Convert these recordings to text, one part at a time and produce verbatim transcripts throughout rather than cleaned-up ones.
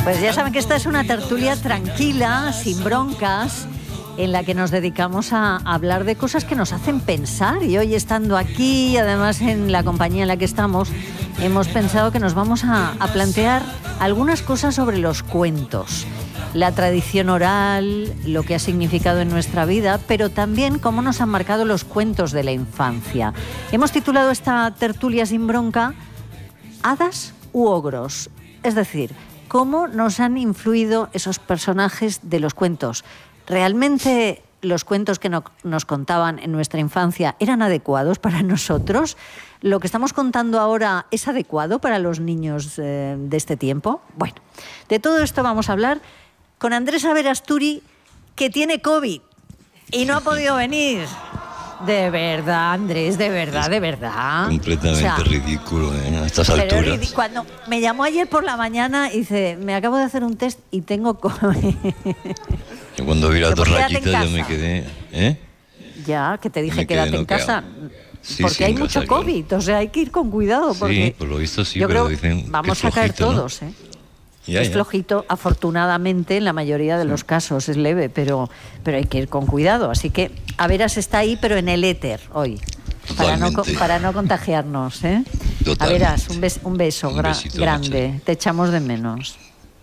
Pues ya saben que esta es una tertulia tranquila, sin broncas, en la que nos dedicamos a hablar de cosas que nos hacen pensar. Y hoy, estando aquí, además en la compañía en la que estamos, hemos pensado que nos vamos a, a plantear algunas cosas sobre los cuentos, la tradición oral, lo que ha significado en nuestra vida, pero también cómo nos han marcado los cuentos de la infancia. Hemos titulado esta tertulia sin bronca ¿Hadas u ogros? Es decir, cómo nos han influido esos personajes de los cuentos. ¿Realmente los cuentos que no, nos contaban en nuestra infancia eran adecuados para nosotros? ¿Lo que estamos contando ahora es adecuado para los niños eh, de este tiempo? Bueno, de todo esto vamos a hablar con Andrés Aberasturi, que tiene COVID y no ha podido venir. De verdad, Andrés, de verdad, de verdad. Completamente, o sea, ridículo, ¿eh? A estas pero alturas. Ridí- cuando me llamó ayer por la mañana y dice, me acabo de hacer un test y tengo COVID. Yo cuando vi las dos rayitas ya me quedé, ¿eh? Ya, que te dije Me quédate quedé en casa. Sí, porque sí, hay en mucho casa, COVID, claro. o sea, hay que ir con cuidado. Porque Sí, por lo visto sí, yo pero creo dicen que vamos es a caer flojito, ¿no? todos, ¿eh? Ya, es ya. flojito, afortunadamente, en la mayoría de los casos es leve, pero, pero hay que ir con cuidado. Así que Averas está ahí, pero en el éter hoy, para no, Totalmente. para no contagiarnos, ¿eh? Totalmente. Averas, un, bes- un beso Un gra- besito, grande, Nacho. te echamos de menos.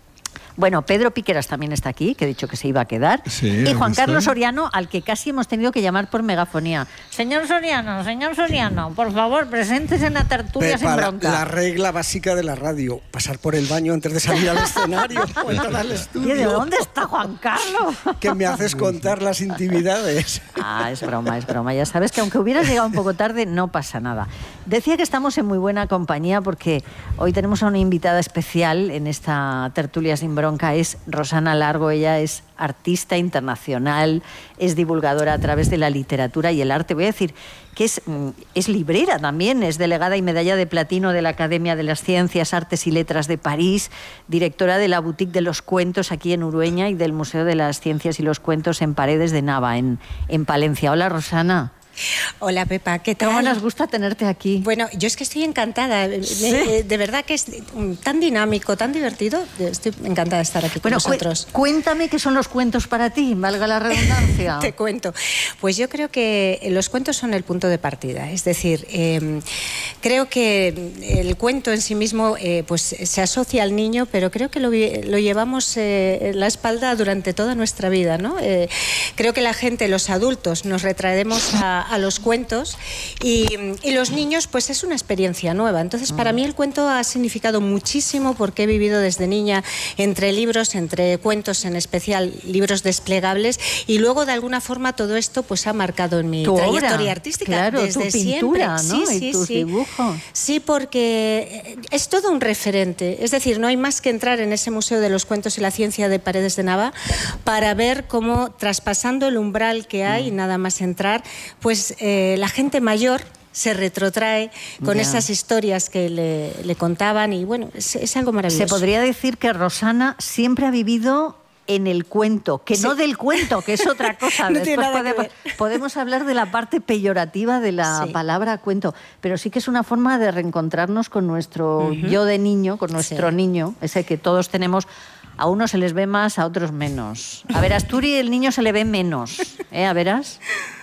Bueno, Pedro Piqueras también está aquí, que he dicho que se iba a quedar. Sí, y Juan aquí Carlos estoy. Soriano, al que casi hemos tenido que llamar por megafonía. Señor Soriano, señor Soriano, por favor, preséntese en la tertulia sin Pepa, la, bronca. la regla básica de la radio, pasar por el baño antes de salir al escenario o entrar al Oye, ¿de estudio. dónde está Juan Carlos? Que me haces contar las intimidades. Ah, es broma, es broma. Ya sabes que aunque hubieras llegado un poco tarde, no pasa nada. Decía que estamos en muy buena compañía porque hoy tenemos a una invitada especial en esta tertulia sin bronca. Es Rosana Largo. Ella es artista internacional, es divulgadora a través de la literatura y el arte. Voy a decir que es, es librera también, es delegada y medalla de platino de la Academia de las Ciencias, Artes y Letras de París, directora de la Boutique de los Cuentos aquí en Urueña y del Museo de las Ciencias y los Cuentos en Paredes de Nava, en, en Palencia. Hola, Rosana. Hola, Pepa, ¿qué tal? ¿Cómo nos gusta tenerte aquí? Bueno, yo es que estoy encantada. Me- Sí. eh, de verdad que es mm, tan dinámico, tan divertido. Estoy encantada de estar aquí con Bueno, cu- vosotros. cuéntame qué son los cuentos para ti, valga la redundancia. Te cuento. Pues yo creo que los cuentos son el punto de partida. Es decir, eh, creo que el cuento en sí mismo eh, pues se asocia al niño, pero creo que lo, vi- lo llevamos eh, en la espalda durante toda nuestra vida, ¿no? Eh, creo que la gente, los adultos, nos retraemos a, a los cuentos y, y los niños, pues es una experiencia nueva. Entonces, para mí el cuento ha significado muchísimo porque he vivido desde niña entre libros, entre cuentos, en especial libros desplegables, y luego de alguna forma todo esto pues ha marcado en mi Tu obra, trayectoria artística claro, desde tu siempre. pintura, ¿no? Sí, Y sí, tus sí. dibujos. Sí, porque es todo un referente. Es decir, no hay más que entrar en ese Museo de los Cuentos y la Ciencia de Paredes de Nava para ver cómo, traspasando el umbral que hay, nada más entrar, pues eh, la gente mayor se retrotrae con Ya. esas historias que le, le contaban y bueno, es, es algo maravilloso. Se podría decir que Rosana siempre ha vivido en el cuento, que Sí. no del cuento, que es otra cosa. No tiene Después nada que podemos, ver. podemos hablar de la parte peyorativa de la Sí. palabra cuento, pero sí que es una forma de reencontrarnos con nuestro yo de niño, con nuestro Sí. niño, ese que todos tenemos. A unos se les ve más, a otros menos. A ver, a Asturi el niño se le ve menos, ¿eh? A veras.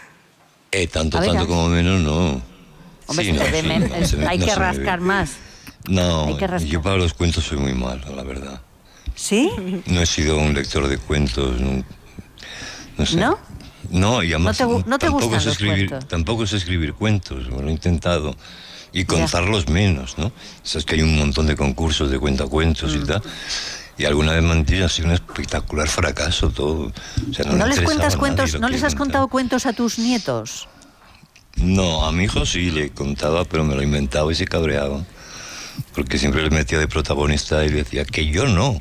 Eh, tanto, A ver, tanto a- como menos, no. Hombre, Sí, se no, le ve sí, men- no, es- se me- hay no que se me ve. rascar más. No, Hay que rascar. yo para los cuentos soy muy malo, la verdad. ¿Sí? No he sido un lector de cuentos, no, no sé. ¿No? No, y además ¿No te gu- no te tampoco gustan sé los escribir, cuentos? tampoco sé escribir cuentos, lo he intentado. Y contarlos menos, ¿no? Sabes que hay un montón de concursos de cuentacuentos Mm. y tal. Y alguna vez me han dicho, ha sido un espectacular fracaso todo. O sea, no, ¿No le les interesaba cuentas a nadie cuentos? lo ¿No que les yo has contaba. contado cuentos a tus nietos? No, a mi hijo sí le contaba, pero me lo inventaba y se cabreaba. Porque siempre le metía de protagonista y le decía que yo no.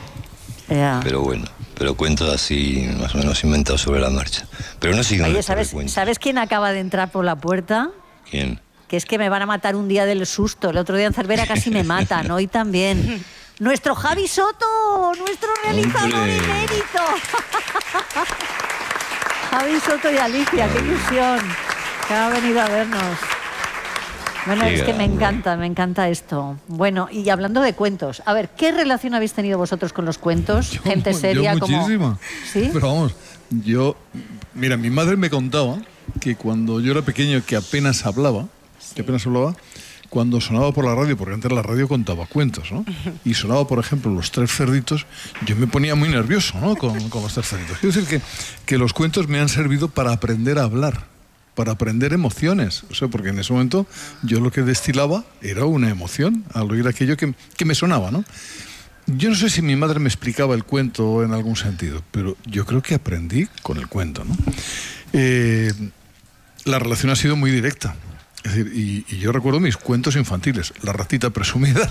Ya. Pero bueno, pero cuentos así, más o menos inventados sobre la marcha. Pero no sigo un Oye, lector de ¿sabes, cuentos. ¿sabes quién acaba de entrar por la puerta? ¿Quién? Que es que me van a matar un día del susto. El otro día en Cervera casi me matan, hoy también. Nuestro Javi Soto, nuestro realizador ¡Hombre! emérito. Javi Soto y Alicia, qué ilusión que ha venido a vernos. Bueno, Qué es que me grande. encanta, me encanta esto. Bueno, y hablando de cuentos, a ver, ¿qué relación habéis tenido vosotros con los cuentos? Yo- Gente seria yo como... muchísima. ¿Sí? Pero vamos, yo... Mira, mi madre me contaba que cuando yo era pequeño, que apenas hablaba, que apenas hablaba, cuando sonaba por la radio, porque antes la radio contaba cuentos, ¿no? Y sonaba, por ejemplo, Los Tres Cerditos, yo me ponía muy nervioso, ¿no? Con, con Los Tres Cerditos. Quiero decir que, que los cuentos me han servido para aprender a hablar, para aprender emociones. O sea, porque en ese momento yo lo que destilaba era una emoción al oír aquello que, que me sonaba, ¿no? Yo no sé si mi madre me explicaba el cuento en algún sentido, pero yo creo que aprendí con el cuento, ¿no? Eh, la relación ha sido muy directa. Es decir, y, y yo recuerdo mis cuentos infantiles, La ratita presumida,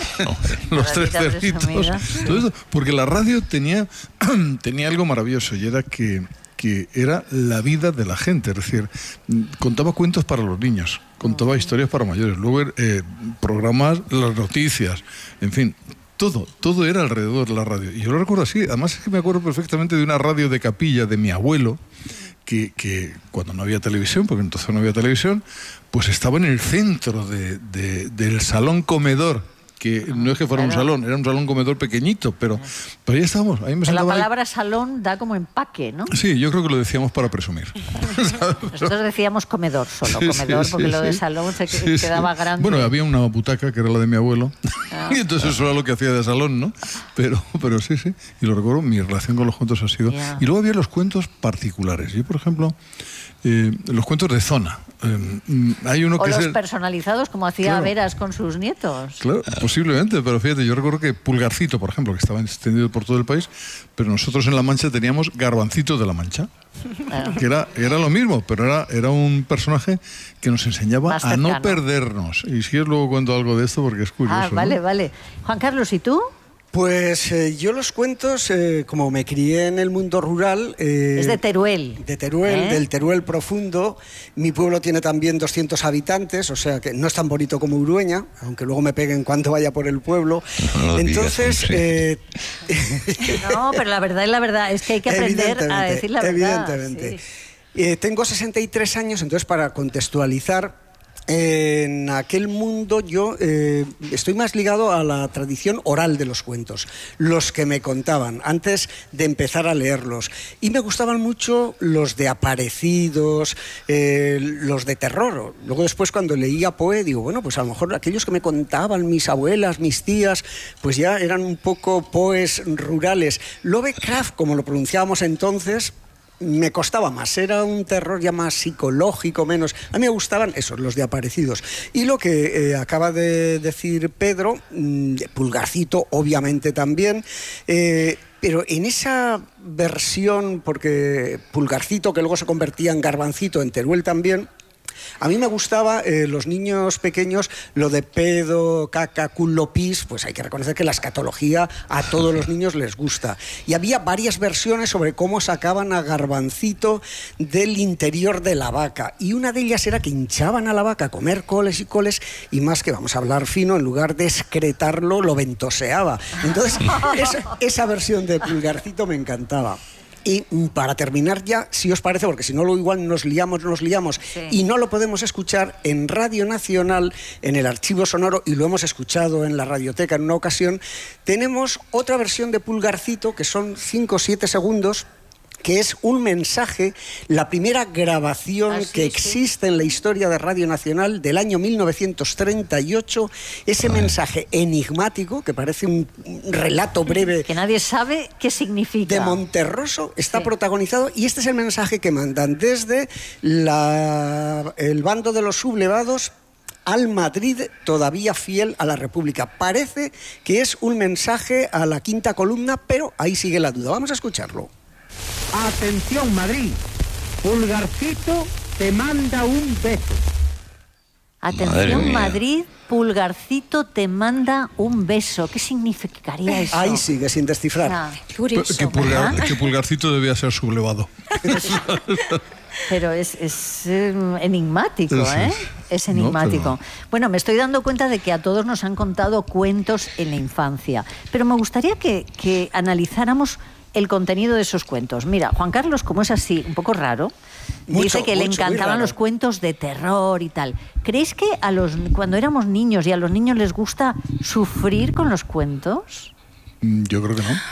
Los La Tres ratita Cerditos, presumida. todo eso, porque la radio tenía, tenía algo maravilloso y era que, que era la vida de la gente, es decir, contaba cuentos para los niños, contaba historias para mayores, luego eh, programas, las noticias, en fin, todo, todo era alrededor de la radio. Y yo lo recuerdo así, además es que me acuerdo perfectamente de una radio de capilla de mi abuelo, que, que cuando no había televisión, porque entonces no había televisión, pues estaba en el centro de, de, del salón comedor, que no es que fuera un Claro. salón, era un salón comedor pequeñito, pero, pero ahí estábamos. Ahí me Pero la sentaba ahí. palabra salón da como empaque, ¿no? Sí, yo creo que lo decíamos para presumir. Nosotros decíamos comedor solo, Sí, comedor, sí, porque sí, lo de sí. salón se Sí, sí. quedaba grande. Bueno, había una butaca que era la de mi abuelo, Ah. y entonces eso era lo que hacía de salón, ¿no? Pero, pero sí, sí, y lo recuerdo, mi relación con los cuentos ha sido... Ya. Y luego había los cuentos particulares. Yo, por ejemplo, eh, los cuentos de zona. Eh, mm, hay uno O que los es el... personalizados, como hacía Claro. Veras con sus nietos. Claro, posiblemente, pero fíjate, yo recuerdo que Pulgarcito, por ejemplo, que estaba extendido por todo el país, pero nosotros en La Mancha teníamos Garbancito de la Mancha, Claro. que era, era lo mismo, pero era, era un personaje que nos enseñaba Más a no cercano. perdernos. Y si os luego cuento algo de esto porque es curioso. Ah, vale, ¿no? vale. Juan Carlos, ¿y tú? Pues eh, yo los cuentos, eh, como me crié en el mundo rural... eh, Es de Teruel. De Teruel, ¿Eh? del Teruel profundo. Mi pueblo tiene también doscientos habitantes, o sea que no es tan bonito como Urueña, aunque luego me peguen cuando vaya por el pueblo. No lo digas, Entonces... hombre. eh, No, pero la verdad es la verdad, es que hay que aprender a Evidentemente, decir la verdad. Evidentemente. Sí. Eh, tengo sesenta y tres años, entonces para contextualizar, eh, en aquel mundo yo eh, estoy más ligado a la tradición oral de los cuentos, los que me contaban antes de empezar a leerlos. Y me gustaban mucho los de aparecidos, eh, los de terror. Luego después cuando leía Poe, digo, bueno, pues a lo mejor aquellos que me contaban mis abuelas, mis tías, pues ya eran un poco Poes rurales. Lovecraft, como lo pronunciábamos entonces, me costaba más, era un terror ya más psicológico, menos... A mí me gustaban esos, los de aparecidos. Y lo que eh, acaba de decir Pedro, mmm, Pulgarcito obviamente también, eh, pero en esa versión, porque Pulgarcito, que luego se convertía en Garbancito, en Teruel también... A mí me gustaba, eh, los niños pequeños, lo de pedo, caca, culo, pis, pues hay que reconocer que la escatología a todos los niños les gusta. Y había varias versiones sobre cómo sacaban a Garbancito del interior de la vaca. Y una de ellas era que hinchaban a la vaca a comer coles y coles, y más que, vamos a hablar fino, en lugar de excretarlo, lo ventoseaba. Entonces, esa, esa versión de Pulgarcito me encantaba. Y para terminar ya, si os parece, porque si no lo igual nos liamos, nos liamos, Sí. y no lo podemos escuchar en Radio Nacional, en el archivo sonoro, y lo hemos escuchado en la radioteca en una ocasión, tenemos otra versión de Pulgarcito, que son cinco o siete segundos, que es un mensaje, la primera grabación Ah, sí, que sí. existe en la historia de Radio Nacional del año mil novecientos treinta y ocho, ese mensaje enigmático, que parece un, un relato breve Que nadie sabe qué significa. de Monterroso, está Sí. protagonizado, y este es el mensaje que mandan desde la, el bando de los sublevados al Madrid todavía fiel a la República. Parece que es un mensaje a la quinta columna, pero ahí sigue la duda. Vamos a escucharlo. Atención, Madrid. Pulgarcito te manda un beso. Madre Atención, mía. Madrid, Pulgarcito te manda un beso. ¿Qué significaría eso? Ahí sigue, sin descifrar. Ah, Qué curioso. Que, pulgar- ¿verdad? que Pulgarcito debía ser sublevado. pero es, es eh, enigmático, Sí, sí. ¿eh? Es No, enigmático. pero- Bueno, me estoy dando cuenta de que a todos nos han contado cuentos en la infancia, pero me gustaría que, que analizáramos el contenido de esos cuentos. Mira, Juan Carlos, como es así, un poco raro, Mucho, dice que le mucho, encantaban los cuentos de terror y tal. ¿Crees que a los cuando éramos niños y a los niños les gusta sufrir con los cuentos? Mm, Yo creo que no.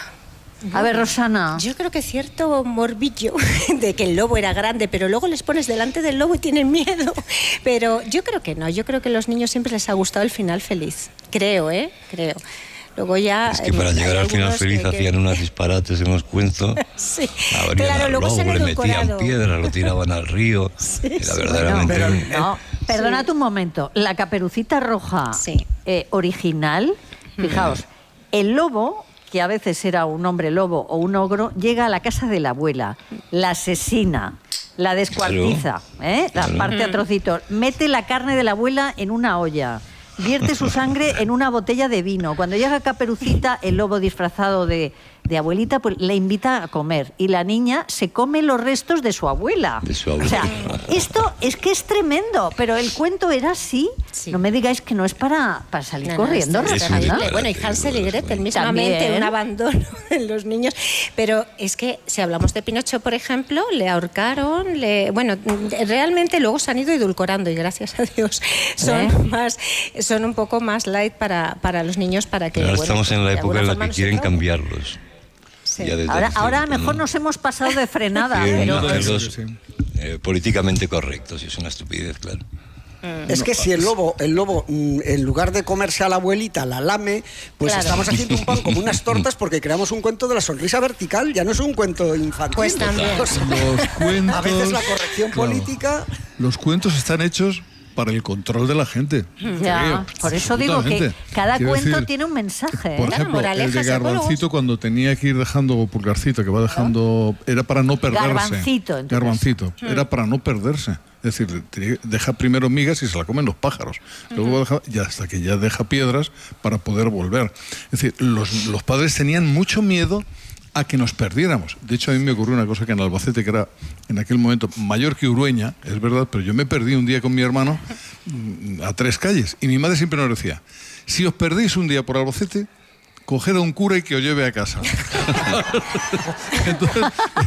A ver, Rosana. Yo creo que cierto morbillo de que el lobo era grande, pero luego les pones delante del lobo y tienen miedo. Pero yo creo que no, yo creo que a los niños siempre les ha gustado el final feliz. Creo, ¿eh? Creo. Luego ya... Es que para llegar al final feliz que, hacían que... unos disparates en los cuentos. Sí, claro, luego se han le metían piedras, lo tiraban al río. Sí, Era sí, verdaderamente... Bueno, pero, no, perdona sí. un momento. La Caperucita Roja sí. eh, original, fijaos, el lobo, que a veces era un hombre lobo o un ogro, llega a la casa de la abuela, la asesina, la descuartiza, claro, ¿eh? la claro. parte a trocitos, mete la carne de la abuela en una olla, vierte su sangre en una botella de vino. Cuando llega Caperucita, el lobo disfrazado de, de abuelita, pues le invita a comer. Y la niña se come los restos de su abuela. De su abuela. O sea, esto es que es tremendo, pero el cuento era así. Sí. No me digáis que no es para, para salir no, corriendo. No, es ¿no? Bueno, y Hansel y Gretel, mismamente, también. Un abandono en los niños. Pero es que, si hablamos de Pinocho, por ejemplo, le ahorcaron, le, bueno, realmente luego se han ido edulcorando y gracias a Dios son ¿Eh? más... son un poco más light para, para los niños para que... Ahora bueno, estamos en la época en la que quieren cambiarlos. Sí. Ahora, ahora mejor ¿no? nos hemos pasado de frenada. Sí, pero... hacerlos, eh, políticamente correctos, y es una estupidez, claro. Mm. Es que si el lobo, el lobo, en lugar de comerse a la abuelita, la lame, pues claro. estamos haciendo un pan como unas tortas porque creamos un cuento de la sonrisa vertical, ya no es un cuento infantil. Pues también. Los cuentos, a veces la corrección claro, política... Los cuentos están hechos para el control de la gente. Ya, creo, por eso digo que cada Quiero cuento decir, tiene un mensaje. Por ejemplo, el de Garbancito, cuando tenía que ir dejando, o Pulgarcito, que va dejando, era para no perderse. Garbancito, entonces. Garbancito, hmm. era para no perderse. Es decir, deja primero migas y se la comen los pájaros. Luego uh-huh. deja, ya hasta que ya deja piedras para poder volver. Es decir, los, los padres tenían mucho miedo a que nos perdiéramos. De hecho, a mí me ocurrió una cosa que en Albacete, que era en aquel momento mayor que Urueña, es verdad, pero yo me perdí un día con mi hermano a tres calles. Y mi madre siempre nos decía, si os perdéis un día por Albacete, coged a un cura y que os lleve a casa. Entonces,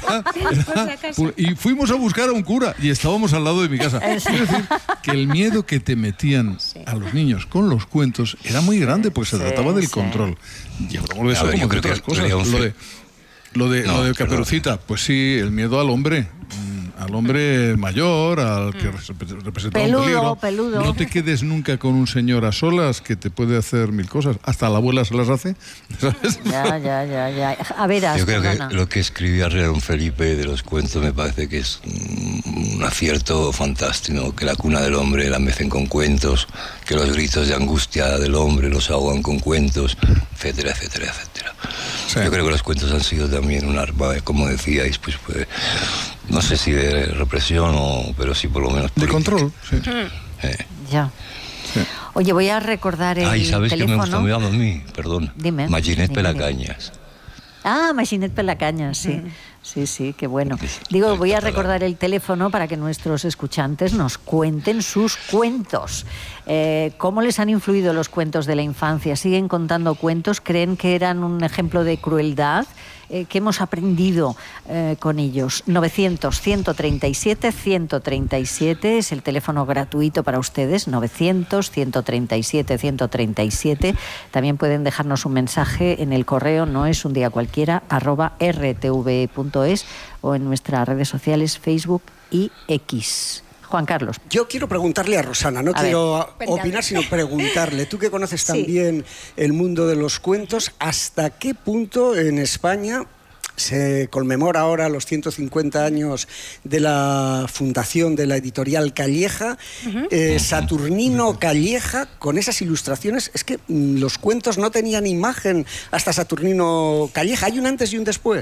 era, era, y fuimos a buscar a un cura y estábamos al lado de mi casa. Es decir, que el miedo que te metían a los niños con los cuentos era muy grande, porque se sí, trataba del sí. control. Y hablamos de eso ver, como de otras cosas. Lo de, lo de, no, lo de Caperucita, perdón. Pues sí, el miedo al hombre. Al hombre mayor, al que representa peludo, un peligro. Peludo. No te quedes nunca con un señor a solas que te puede hacer mil cosas. Hasta la abuela se las hace. ¿Sabes? Ya, ya, ya, ya. A ver, yo creo que lo que escribía don Felipe de los cuentos me parece que es un acierto fantástico, que la cuna del hombre la mecen con cuentos, que los gritos de angustia del hombre los ahogan con cuentos, etcétera, etcétera, etcétera. Sí. Yo creo que los cuentos han sido también un arma, como decíais, pues, pues no sé si de represión o, pero sí por lo menos política. De control, sí. Eh. Ya. Sí. Oye, voy a recordar el Ay, ¿sabes teléfono? Qué me gusta mirando a mí? Perdón. Dime. Maginet Pelacañas. Ah, Maginet Pelacañas, sí. Mm. Sí, sí, qué bueno. Digo, voy a recordar el teléfono para que nuestros escuchantes nos cuenten sus cuentos. Eh, ¿Cómo les han influido los cuentos de la infancia? ¿Siguen contando cuentos? ¿Creen que eran un ejemplo de crueldad? Eh, ¿Qué hemos aprendido eh, con ellos? novecientos, ciento treinta y siete, ciento treinta y siete es el teléfono gratuito para ustedes. novecientos, ciento treinta y siete, ciento treinta y siete. También pueden dejarnos un mensaje en el correo no es un día cualquiera arroba r t v punto es o en nuestras redes sociales Facebook y X. Juan Carlos. Yo quiero preguntarle a Rosana, no a quiero ver, opinar, sino preguntarle. Tú que conoces también sí. el mundo de los cuentos, ¿hasta qué punto en España se conmemora ahora los ciento cincuenta años de la fundación de la editorial Calleja? Uh-huh. eh, Saturnino Calleja, con esas ilustraciones, es que mmm, los cuentos no tenían imagen hasta Saturnino Calleja. ¿Hay un antes y un después?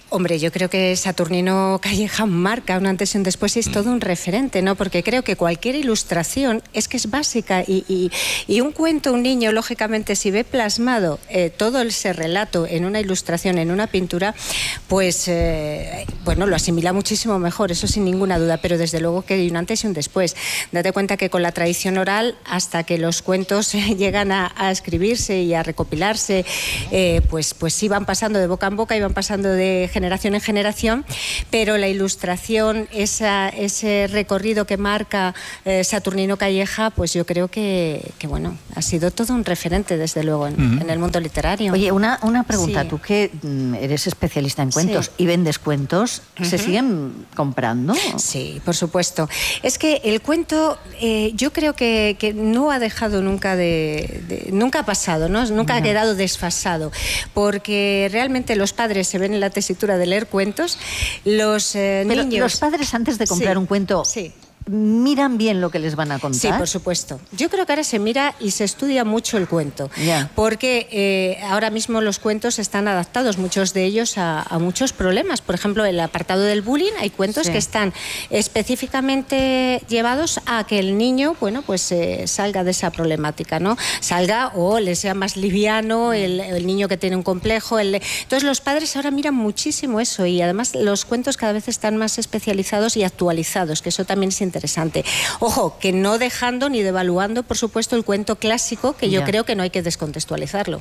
Hombre, yo creo que Saturnino Calleja marca un antes y un después y es todo un referente, ¿no? Porque creo que cualquier ilustración es que es básica y, y, y un cuento, un niño, lógicamente, si ve plasmado eh, todo ese relato en una ilustración, en una pintura, pues, eh, bueno, lo asimila muchísimo mejor, eso sin ninguna duda, pero desde luego que hay un antes y un después. Date cuenta que con la tradición oral, hasta que los cuentos llegan a, a escribirse y a recopilarse, eh, pues, pues iban pasando de boca en boca, iban pasando de generación en generación, pero la ilustración, esa, ese recorrido que marca eh, Saturnino Calleja, pues yo creo que, que, bueno, ha sido todo un referente, desde luego, en, uh-huh. en el mundo literario. Oye, una, una pregunta, sí. tú que mm, eres especialista en cuentos sí. y vendes cuentos, uh-huh. ¿se siguen comprando? Sí, por supuesto. Es que el cuento, eh, yo creo que, que no ha dejado nunca de... de nunca ha pasado, ¿no? Nunca no. ha quedado desfasado, porque realmente los padres se ven en la tesitura de leer cuentos, los eh, Pero niños... los padres, antes de comprar sí, un cuento... Sí. ¿miran bien lo que les van a contar? Sí, por supuesto. Yo creo que ahora se mira y se estudia mucho el cuento, yeah. porque eh, ahora mismo los cuentos están adaptados, muchos de ellos, a, a muchos problemas. Por ejemplo, el apartado del bullying, hay cuentos sí. que están específicamente llevados a que el niño, bueno, pues eh, salga de esa problemática, ¿no? Salga o le sea más liviano el, el niño que tiene un complejo. El... Entonces los padres ahora miran muchísimo eso y además los cuentos cada vez están más especializados y actualizados, que eso también es interesante. Interesante. Ojo, que no dejando ni devaluando, por supuesto, el cuento clásico, que yo ya. creo que no hay que descontextualizarlo.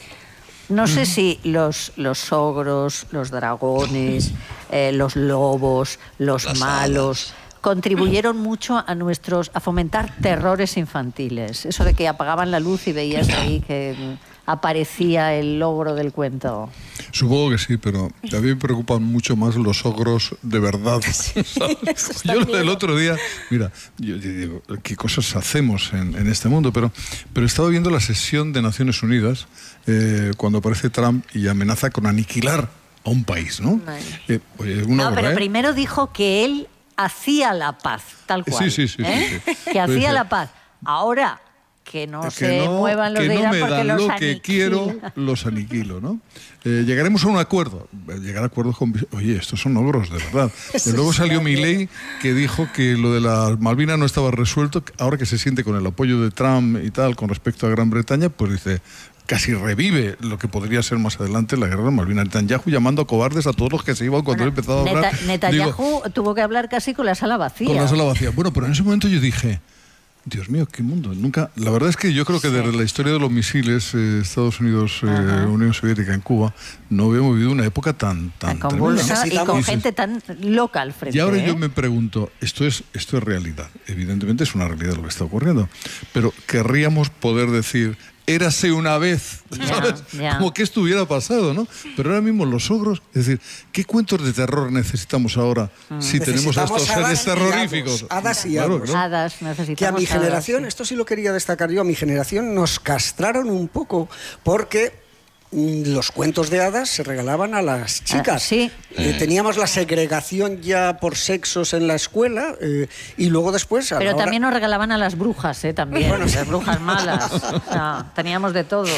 No sé si los, los ogros, los dragones, eh, los lobos, los Las malos... hadas. contribuyeron mucho a nuestros a fomentar terrores infantiles. Eso de que apagaban la luz y veías ahí que aparecía el ogro del cuento. Supongo que sí, pero a mí me preocupan mucho más los ogros de verdad. Sí, yo el otro día, mira, yo, yo digo, qué cosas hacemos en, en este mundo, pero, pero estaba viendo la sesión de Naciones Unidas eh, cuando aparece Trump y amenaza con aniquilar a un país, ¿no? Eh, oye, una no, obra, pero ¿eh? primero dijo que él hacía la paz, tal cual. Sí, sí, sí. ¿eh? sí, sí. Que hacía Pues, la paz. Ahora, que no que se no, muevan los que de no Irán me porque dan los lo aniquila. que quiero, los aniquilo, ¿no? Eh, llegaremos a un acuerdo. Llegar a acuerdos con... Oye, estos son ogros, de verdad. Y luego salió Milei, que dijo que lo de la Malvinas no estaba resuelto. Ahora que se siente con el apoyo de Trump y tal con respecto a Gran Bretaña, pues dice... casi revive lo que podría ser más adelante la guerra de Malvinas. Netanyahu llamando cobardes a todos los que se iban cuando bueno, él empezaba a hablar. Neta, Netanyahu digo, tuvo que hablar casi con la sala vacía. Con la sala vacía. Bueno, pero en ese momento yo dije, Dios mío, qué mundo. Nunca. La verdad es que yo creo que desde sí. la historia de los misiles, eh, Estados Unidos, eh, Unión Soviética en Cuba, no habíamos vivido una época tan tan, tan convulsa y con y gente tan loca al frente. Y ahora ¿eh? yo me pregunto, esto es esto es realidad. Evidentemente es una realidad lo que está ocurriendo, pero querríamos poder decir érase una vez, ¿sabes? Ya, ya. Como que esto hubiera pasado, ¿no? Pero ahora mismo los ogros, es decir, ¿qué cuentos de terror necesitamos ahora mm. si tenemos a estos seres terroríficos? Hadas y claro, hados. claro. Hadas, necesitamos que a mi hadas, generación, sí. esto sí lo quería destacar yo, a mi generación nos castraron un poco porque los cuentos de hadas se regalaban a las chicas. Ah, sí. Eh, teníamos la segregación ya por sexos en la escuela eh, y luego después... A Pero la hora... también nos regalaban a las brujas, ¿eh? También, bueno, las brujas malas. O sea, teníamos de todo.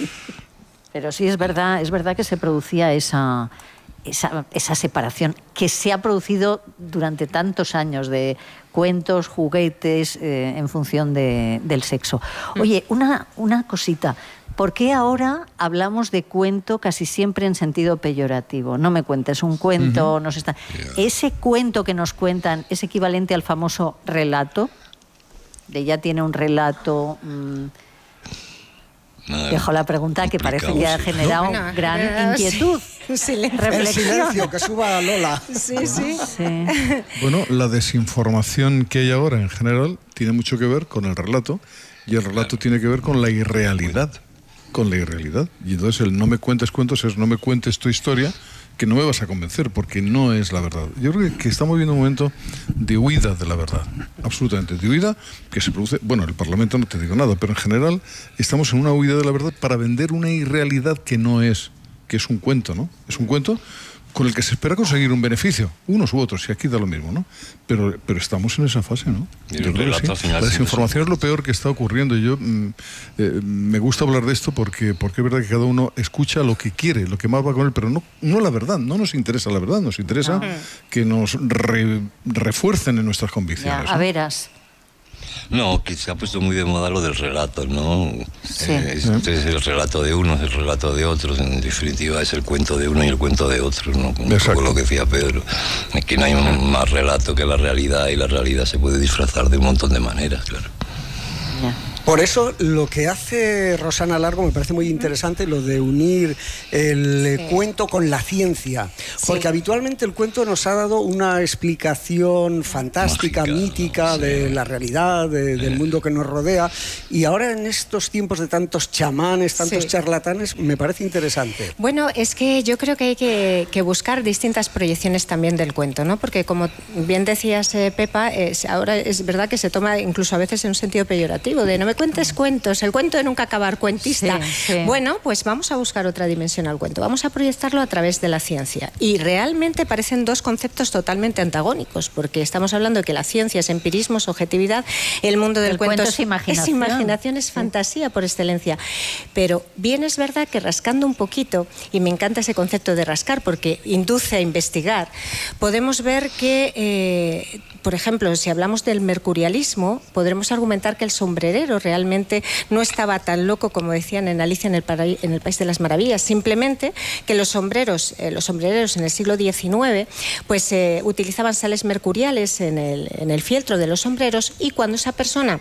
Pero sí es verdad, es verdad que se producía esa, esa, esa separación que se ha producido durante tantos años de cuentos, juguetes, eh, en función de, del sexo. Oye, una, una cosita. ¿Por qué ahora hablamos de cuento casi siempre en sentido peyorativo? No me cuentes un cuento, uh-huh. no sé está. Yeah. ¿Ese cuento que nos cuentan es equivalente al famoso relato? De ya tiene un relato... Mmm, Nada, Dejo la pregunta que parece que ha generado no, bueno, gran eh, inquietud. Sí, silencio. Reflexión. El silencio, que suba a Lola. Sí, sí. sí. Bueno, la desinformación que hay ahora en general tiene mucho que ver con el relato y el relato tiene que ver con la irrealidad. Con la irrealidad. Y entonces el no me cuentes cuentos es no me cuentes tu historia, que no me vas a convencer, porque no es la verdad. Yo creo que estamos viviendo un momento de huida de la verdad, absolutamente, de huida que se produce, bueno, el Parlamento no te digo nada, pero en general estamos en una huida de la verdad para vender una irrealidad que no es, que es un cuento, ¿no? Es un cuento con el que se espera conseguir un beneficio, unos u otros, y aquí da lo mismo, ¿no? Pero, pero estamos en esa fase, ¿no? Yo creo que sí. La desinformación es lo peor que está ocurriendo, y yo mm, eh, me gusta hablar de esto porque, porque es verdad que cada uno escucha lo que quiere, lo que más va con él, pero no, no la verdad, no nos interesa la verdad, nos interesa no. que nos re, refuercen en nuestras convicciones. Ya, a veras. No, que se ha puesto muy de moda lo del relato, ¿no? Sí. Eh, este es el relato de unos, el relato de otros, en definitiva es el cuento de uno y el cuento de otros, ¿no? Un poco lo que decía Pedro, es que no hay un más relato que la realidad, y la realidad se puede disfrazar de un montón de maneras, claro. Ya. Por eso lo que hace Rosana Largo me parece muy interesante, lo de unir el sí. cuento con la ciencia, porque sí. habitualmente el cuento nos ha dado una explicación fantástica, mágica, mítica sí. de la realidad, de, del mundo que nos rodea, y ahora en estos tiempos de tantos chamanes, tantos sí. charlatanes, me parece interesante. Bueno, es que yo creo que hay que, que buscar distintas proyecciones también del cuento, ¿no? Porque como bien decías, eh, Pepa, es, ahora es verdad que se toma incluso a veces en un sentido peyorativo, de no me cuentes cuentos, el cuento de nunca acabar, cuentista. Sí, sí. Bueno, pues vamos a buscar otra dimensión al cuento, vamos a proyectarlo a través de la ciencia. Y realmente parecen dos conceptos totalmente antagónicos, porque estamos hablando de que la ciencia es empirismo, es objetividad, el mundo del el cuento, cuento es, es imaginación, es, imaginación, es fantasía por excelencia. Pero bien es verdad que rascando un poquito, y me encanta ese concepto de rascar porque induce a investigar, podemos ver que, eh, por ejemplo, si hablamos del mercurialismo, podremos argumentar que el sombrerero realmente no estaba tan loco como decían en Alicia en el, Paraí- en el País de las Maravillas, simplemente que los sombreros, eh, los sombrereros en el siglo diecinueve pues eh, utilizaban sales mercuriales en el, en el fieltro de los sombreros, y cuando esa persona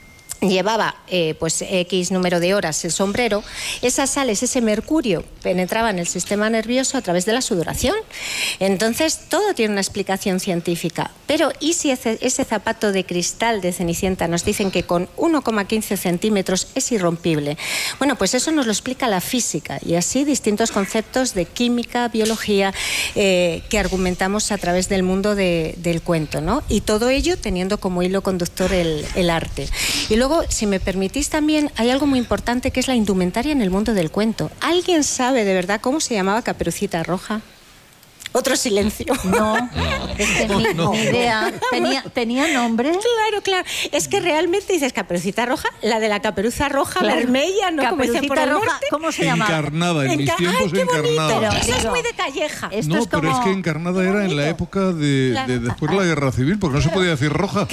llevaba eh, pues X número de horas el sombrero, esas sales, ese mercurio penetraba en el sistema nervioso a través de la sudoración. Entonces todo tiene una explicación científica. Pero ¿y si ese, ese zapato de cristal de Cenicienta nos dicen que con uno coma quince centímetros es irrompible? Bueno, pues eso nos lo explica la física, y así distintos conceptos de química, biología, eh, que argumentamos a través del mundo de, del cuento, ¿no? Y todo ello teniendo como hilo conductor el, el arte. Y luego, si me permitís también, hay algo muy importante que es la indumentaria en el mundo del cuento. ¿Alguien sabe de verdad cómo se llamaba Caperucita Roja? Otro silencio. No, es que ni, no, ni idea. ¿Tenía, ¿Tenía nombre? Claro, claro. Es que realmente dices Caperucita Roja, la de la Caperuza Roja, claro. Vermella, ¿no? Caperucita como por el Roja, norte. ¿cómo se llama? Encarnada, en Enca- mis tiempos ¡Ay, qué Encarnada. bonito! Eso es muy de Calleja. Esto no, es como... pero es que Encarnada era en la época de, Claro. de después de la Guerra Civil, porque no se podía decir roja.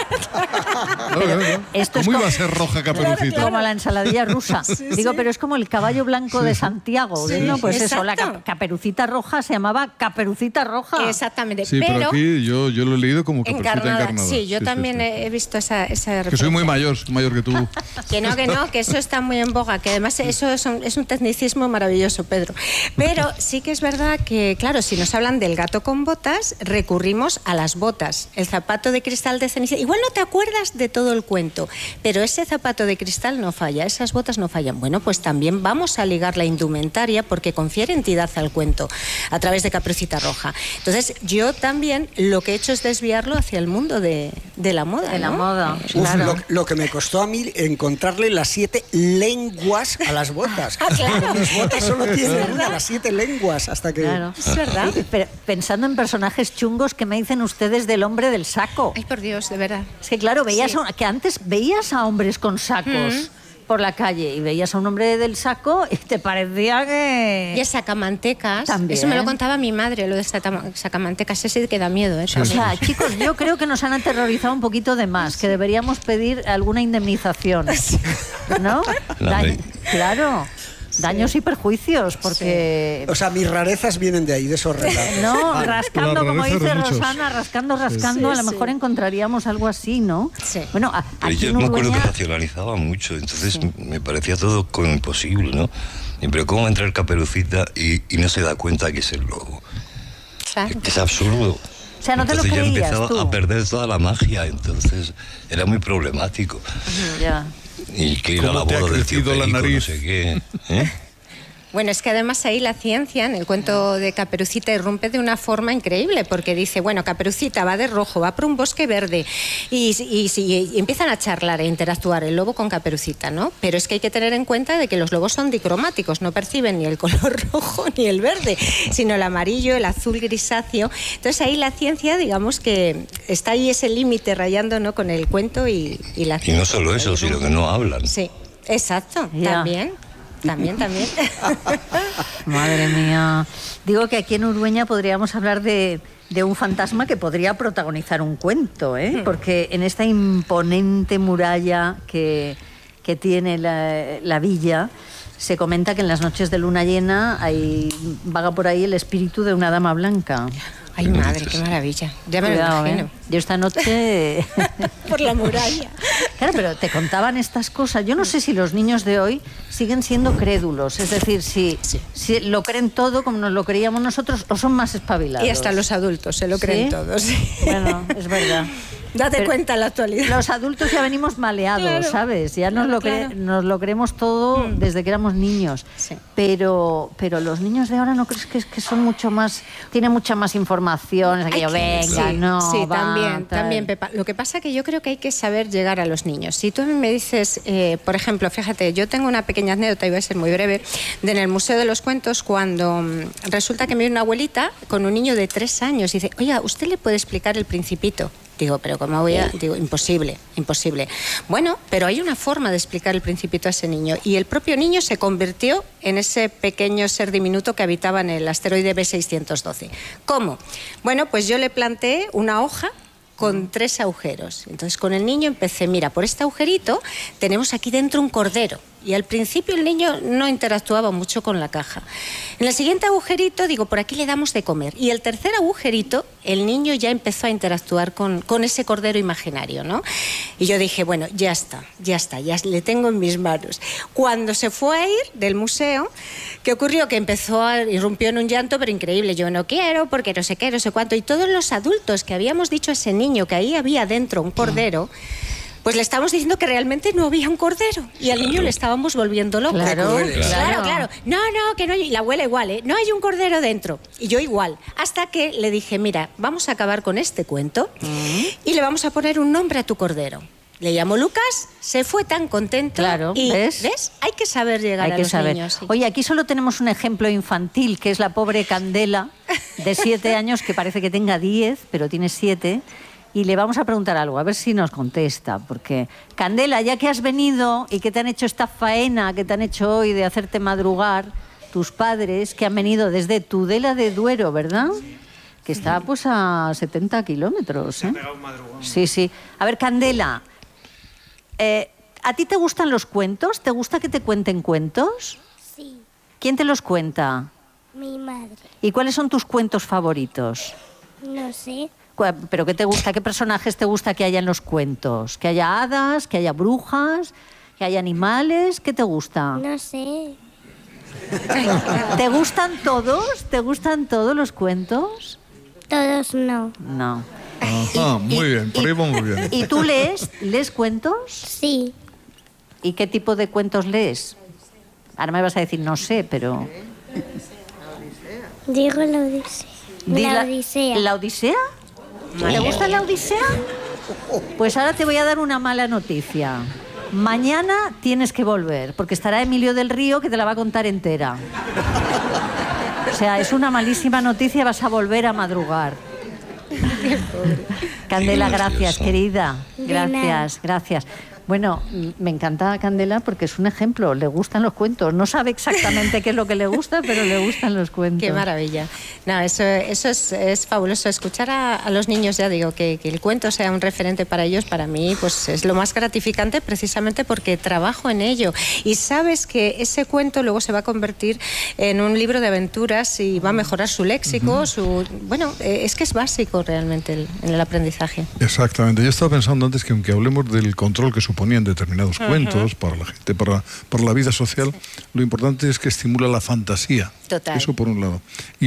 Claro, claro, claro. Esto ¿Cómo es iba como... a ser roja Caperucita? Claro, claro. Como la ensaladilla rusa. Sí, Digo, sí. pero es como el caballo blanco Sí, de sí. Santiago. Sí, ¿no? Pues exacto. eso, la cap- Caperucita Roja se llamaba Caperucita Roja. Exactamente. Sí, pero, pero aquí yo, yo lo he leído como Caperucita encarnada. Encarnada. Sí, yo sí, también sí, sí. he visto esa, esa Que soy muy referencia. mayor, soy mayor que tú. Que no, que no, que eso está muy en boga, que además eso es un, es un tecnicismo maravilloso, Pedro. Pero sí que es verdad que, claro, si nos hablan del gato con botas, recurrimos a las botas. El zapato de cristal de Cenicienta. Igual no te acuerdas de todo el cuento, pero ese zapato de cristal no falla, esas botas no fallan. Bueno, pues también vamos a ligar la indumentaria porque confiere entidad al cuento a través de Caperucita Roja. Entonces, yo también lo que he hecho es desviarlo hacia el mundo de, de la moda. De la ¿no? moda, Uf, claro. lo, lo que me costó a mí encontrarle las siete lenguas a las botas. Ah, claro. Las botas solo tienen ¿Verdad? una, las siete lenguas, hasta que... Claro. Es verdad. Sí, pero pensando en personajes chungos, ¿qué me dicen ustedes del hombre del saco? Ay, por Dios, de verdad. Es que claro, veías Sí. a- que antes veías a hombres con sacos Mm. por la calle y veías a un hombre del saco y te parecía que... Y el sacamantecas, También. eso me lo contaba mi madre, lo de sacama- sacamantecas, ese que da miedo, ¿eh? O también. sea, chicos, yo creo que nos han aterrorizado un poquito de más, que deberíamos pedir alguna indemnización, ¿no? La Da- ley. Claro, daños y perjuicios, porque... O sea, mis rarezas vienen de ahí, de esos relatos. No, rascando, La como rareza de dice muchos. Rosana, rascando, rascando, Sí, a lo sí. mejor encontraríamos algo así, ¿no? Sí. Bueno, a- Pero aquí yo en me acuerdo que Uruguay... racionalizaba mucho, entonces me parecía todo como imposible, ¿no? Y, pero ¿cómo entra el Caperucita y, y no se da cuenta que es el lobo? Claro. Es absurdo. O sea, no te lo entonces ya creías empezaba tú. a perder toda la magia, entonces era muy problemático. Ya. Y que ir a ¿Cómo la te ha boda del tío crecido la Perico, no nariz? sé qué. ¿eh? Bueno, es que además ahí la ciencia, en el cuento de Caperucita, irrumpe de una forma increíble, porque dice, bueno, Caperucita va de rojo, va por un bosque verde, y, y, y, y empiezan a charlar e interactuar el lobo con Caperucita, ¿no? Pero es que hay que tener en cuenta de que los lobos son dicromáticos, no perciben ni el color rojo ni el verde, sino el amarillo, el azul grisáceo. Entonces ahí la ciencia, digamos que está ahí ese límite rayando, ¿no?, con el cuento y, y la ciencia. Y no solo eso, sino que no hablan. Sí, exacto, Ya. también. También, también. Madre mía. Digo que aquí en Urueña podríamos hablar de, de un fantasma que podría protagonizar un cuento, ¿eh? Porque en esta imponente muralla que, que tiene la, la villa, se comenta que en las noches de luna llena hay, vaga por ahí el espíritu de una dama blanca. Ay, madre, qué maravilla. Ya me Cuidado, lo imagino. ¿eh? Yo esta noche... Por la muralla. Claro, pero te contaban estas cosas. Yo no sé si los niños de hoy siguen siendo crédulos. Es decir, si, Sí. si lo creen todo como nos lo creíamos nosotros o son más espabilados. Y hasta los adultos se lo creen ¿Sí? todos. Bueno, es verdad. Date Pero cuenta en la actualidad. Los adultos ya venimos maleados, Claro. ¿sabes? Ya nos, Claro, lo cre- claro. nos lo creemos todo Mm. desde que éramos niños. Sí. Pero, pero los niños de ahora, ¿no crees que, es que son mucho más... Tienen mucha más información? Es aquello, Hay que- venga, sí, no, sí, va, también, tal. también, Pepa. Lo que pasa que yo creo que hay que saber llegar a los niños. Si tú a mí me dices, eh, por ejemplo, fíjate, yo tengo una pequeña anécdota, y voy a ser muy breve, de en el Museo de los Cuentos, cuando mm, resulta que me viene una abuelita con un niño de tres años y dice, oiga, ¿usted le puede explicar El Principito? Digo, pero ¿cómo voy a...? Digo, imposible, imposible. Bueno, pero hay una forma de explicar El Principito a ese niño. Y el propio niño se convirtió en ese pequeño ser diminuto que habitaba en el asteroide B seiscientos doce. ¿Cómo? Bueno, pues yo le planteé una hoja con tres agujeros. Entonces con el niño empecé, mira, por este agujerito tenemos aquí dentro un cordero. Y al principio el niño no interactuaba mucho con la caja. En el siguiente agujerito, digo, por aquí le damos de comer. Y el tercer agujerito, el niño ya empezó a interactuar con, con ese cordero imaginario, ¿no? Y yo dije, bueno, ya está, ya está, ya le tengo en mis manos. Cuando se fue a ir del museo, ¿qué ocurrió? Que empezó a, irrumpió en un llanto, pero increíble. Yo no quiero, porque no sé qué, no sé cuánto. Y todos los adultos que habíamos dicho a ese niño que ahí había dentro un cordero, pues le estábamos diciendo que realmente no había un cordero. Y al niño le estábamos volviendo loco. Claro, Qué crueles. Claro, claro. claro. No, no, que no hay... Y la abuela igual, ¿eh? No hay un cordero dentro. Y yo igual. Hasta que le dije, mira, vamos a acabar con este cuento y le vamos a poner un nombre a tu cordero. Le llamó Lucas, se fue tan contento. Claro, y, ¿ves? ¿ves? Hay que saber llegar Hay a que los saber. niños. Sí. Oye, aquí solo tenemos un ejemplo infantil, que es la pobre Candela, de siete años, que parece que tenga diez, pero tiene siete. Y le vamos a preguntar algo, a ver si nos contesta. Porque, Candela, ya que has venido y que te han hecho esta faena que te han hecho hoy de hacerte madrugar, tus padres, que han venido desde Tudela de Duero, ¿verdad? Que está pues a setenta kilómetros. ¿eh? Sí, sí. A ver, Candela, eh, ¿a ti te gustan los cuentos? ¿Te gusta que te cuenten cuentos? Sí, ¿Quién te los cuenta? mi madre. ¿Y cuáles son tus cuentos favoritos? No sé. Cu- ¿Pero qué te gusta? ¿Qué personajes te gusta que haya en los cuentos? ¿Que haya hadas? ¿Que haya brujas? ¿Que haya animales? ¿Qué te gusta? No sé. ¿Te gustan todos? ¿Te gustan todos los cuentos? Todos no. No. Ajá, muy bien, por ahí va muy bien. ¿Y tú lees? ¿Lees cuentos? Sí. ¿Y qué tipo de cuentos lees? Ahora me vas a decir no sé, pero... Digo la Odisea. Di La Odisea. ¿La Odisea? ¿Te gusta la Odisea? Pues ahora te voy a dar una mala noticia. Mañana tienes que volver, porque estará Emilio del Río que te la va a contar entera. O sea, es una malísima noticia, vas a volver a madrugar. Candela, gracias, querida. De nada. Gracias, gracias. Bueno, me encanta Candela porque es un ejemplo, le gustan los cuentos. No sabe exactamente qué es lo que le gusta, pero le gustan los cuentos. Qué maravilla. No, eso, eso es, es fabuloso. Escuchar a, a los niños, ya digo, que, que el cuento sea un referente para ellos, para mí, pues es lo más gratificante precisamente porque trabajo en ello. Y sabes que ese cuento luego se va a convertir en un libro de aventuras y va a mejorar su léxico, uh-huh. su... Bueno, eh, es que es básico realmente el, en el aprendizaje. Exactamente. Yo estaba pensando antes que aunque hablemos del control que suponían determinados uh-huh. cuentos para la gente, para, para la vida social, lo importante es que estimula la fantasía. Total. Eso por un lado. Y luego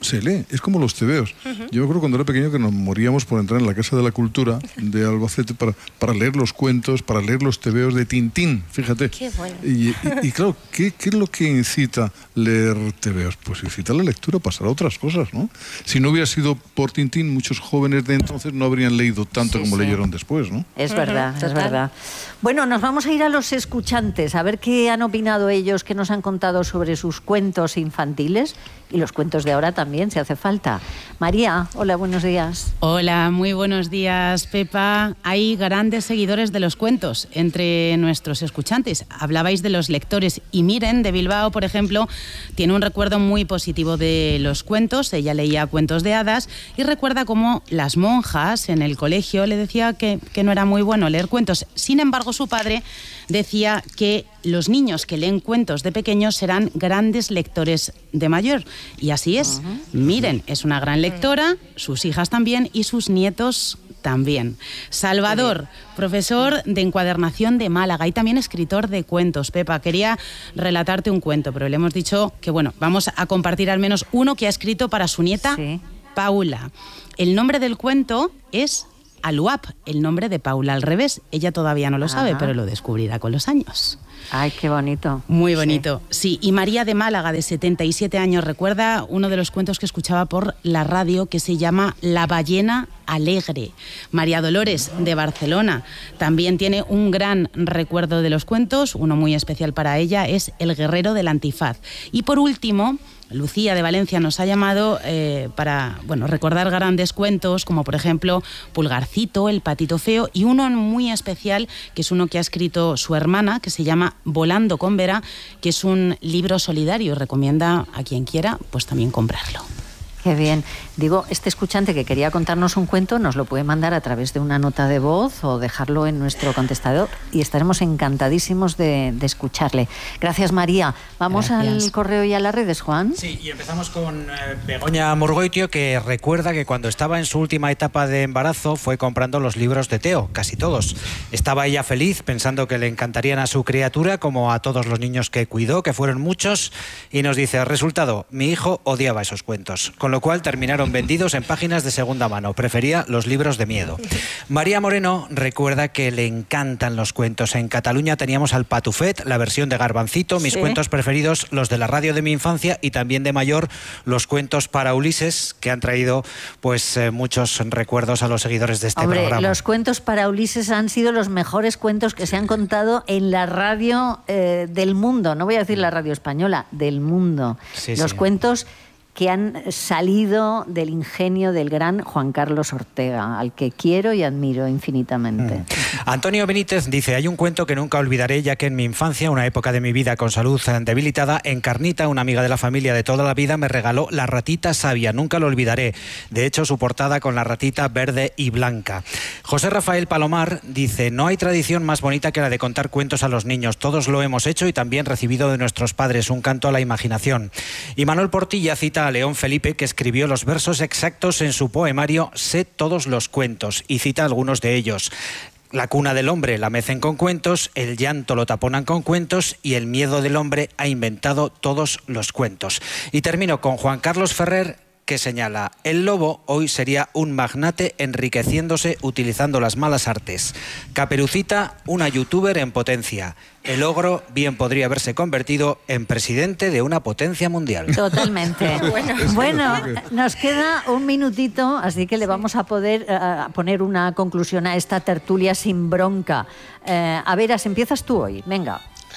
se lee, es como los tebeos. Uh-huh. Yo me acuerdo cuando era pequeño que nos moríamos por entrar en la Casa de la Cultura de Albacete para, para leer los cuentos, para leer los tebeos de Tintín, fíjate. Qué bueno. Y, y, y claro, ¿qué, ¿qué es lo que incita leer tebeos? Pues incita la lectura, pasará a otras cosas, ¿no? Si no hubiera sido por Tintín, muchos jóvenes de entonces no habrían leído tanto sí, como sí. leyeron después, ¿no? Es verdad, uh-huh, es verdad. Bueno, nos vamos a ir a los escuchantes, a ver qué han opinado ellos, qué nos han contado sobre sus cuentos infantiles y los cuentos de ahora también, si hace falta. María, hola, buenos días. Hola, muy buenos días, Pepa. Hay grandes seguidores de los cuentos entre nuestros escuchantes. Hablabais de los lectores y Miren, de Bilbao, por ejemplo, tiene un recuerdo muy positivo de los cuentos. Ella leía cuentos de hadas y recuerda cómo las monjas en el colegio le decía que, que no era muy bueno leer cuentos. Sin embargo, su padre decía que los niños que leen cuentos de pequeños serán grandes lectores de mayor. Y así es. Uh-huh. Miren, es una gran lectora, sus hijas también y sus nietos también. Salvador, profesor de encuadernación de Málaga y también escritor de cuentos. Pepa, quería relatarte un cuento, pero le hemos dicho que, bueno, vamos a compartir al menos uno que ha escrito para su nieta, sí. Paula. El nombre del cuento es Aluap, el nombre de Paula al revés. Ella todavía no lo sabe, Ajá. pero lo descubrirá con los años. Ay, qué bonito. Muy bonito, sí. sí. Y María de Málaga, de setenta y siete años, recuerda uno de los cuentos que escuchaba por la radio que se llama La ballena alegre. María Dolores, de Barcelona, también tiene un gran recuerdo de los cuentos. Uno muy especial para ella es El guerrero del antifaz. Y por último, Lucía de Valencia nos ha llamado eh, para bueno, recordar grandes cuentos, como por ejemplo Pulgarcito, El patito feo, y uno muy especial, que es uno que ha escrito su hermana, que se llama Volando con Vera, que es un libro solidario. Recomienda a quien quiera pues también comprarlo. Qué bien. Digo, este escuchante que quería contarnos un cuento nos lo puede mandar a través de una nota de voz o dejarlo en nuestro contestador y estaremos encantadísimos de, de escucharle. Gracias, María. Vamos Gracias. Al correo y a las redes, Juan. Sí, y empezamos con eh, Begoña Murgoitio, que recuerda que cuando estaba en su última etapa de embarazo fue comprando los libros de Teo, casi todos. Estaba ella feliz pensando que le encantarían a su criatura como a todos los niños que cuidó, que fueron muchos, y nos dice, resultado, mi hijo odiaba esos cuentos, con lo cual terminaron vendidos en páginas de segunda mano. Prefería los libros de miedo. María Moreno recuerda que le encantan los cuentos. En Cataluña teníamos al Patufet, la versión de Garbancito, mis ¿Sí? cuentos preferidos, los de la radio de mi infancia, y también de mayor los cuentos para Ulises, que han traído pues eh, muchos recuerdos a los seguidores de este Hombre, programa. Los cuentos para Ulises han sido los mejores cuentos que se han contado en la radio eh, del mundo. No voy a decir la radio española, del mundo. Sí, los sí. cuentos que han salido del ingenio del gran Juan Carlos Ortega, al que quiero y admiro infinitamente. Mm. Antonio Benítez dice, hay un cuento que nunca olvidaré, ya que en mi infancia, una época de mi vida con salud debilitada, Encarnita, una amiga de la familia de toda la vida, me regaló La ratita sabia. Nunca lo olvidaré. De hecho, su portada con la ratita verde y blanca. José Rafael Palomar dice, no hay tradición más bonita que la de contar cuentos a los niños. Todos lo hemos hecho y también recibido de nuestros padres, un canto a la imaginación. Y Manuel Portilla cita a León Felipe, que escribió los versos exactos en su poemario Sé todos los cuentos, y cita algunos de ellos. La cuna del hombre la mecen con cuentos, el llanto lo taponan con cuentos y el miedo del hombre ha inventado todos los cuentos. Y termino con Juan Carlos Ferrer, que señala, el lobo hoy sería un magnate enriqueciéndose utilizando las malas artes. Caperucita, una youtuber en potencia. El ogro bien podría haberse convertido en presidente de una potencia mundial. Totalmente. bueno, bueno, nos queda un minutito, así que le vamos a poder uh, poner una conclusión a esta tertulia sin bronca. Uh, a veras, empiezas tú hoy, venga.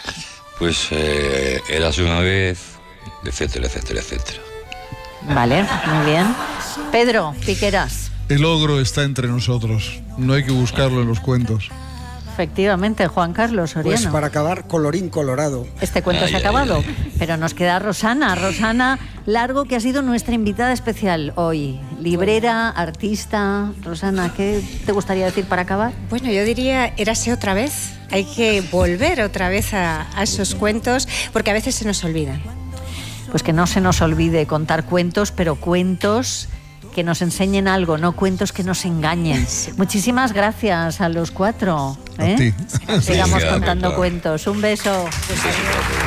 Pues eh, eras una vez, etcétera, etcétera, etcétera. Vale, muy bien. Pedro Piqueras. El ogro está entre nosotros, no hay que buscarlo en los cuentos. Efectivamente, Juan Carlos Soriano. Pues para acabar, colorín colorado. Este cuento ay, se ha acabado, ay, ay. Pero nos queda Rosana. Rosana Largo, que ha sido nuestra invitada especial hoy. Librera, artista. Rosana, ¿qué te gustaría decir para acabar? Bueno, yo diría, érase otra vez. Hay que volver otra vez a, a esos cuentos, porque a veces se nos olvidan. Pues que no se nos olvide contar cuentos, pero cuentos que nos enseñen algo, no cuentos que nos engañen. Muchísimas gracias a los cuatro. ¿eh? A ti. Sigamos contando cuentos. Un beso.